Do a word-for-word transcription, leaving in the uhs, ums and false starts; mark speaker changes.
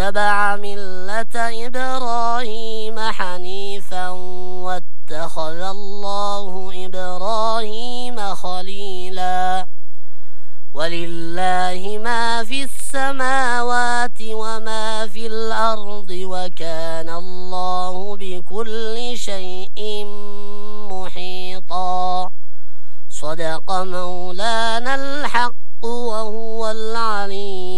Speaker 1: واتبع ملة إبراهيم حنيفا واتخذ الله إبراهيم خليلا ولله ما في السماوات وما في الأرض وكان الله بكل شيء محيطا. صدق مولانا الحق وهو العليم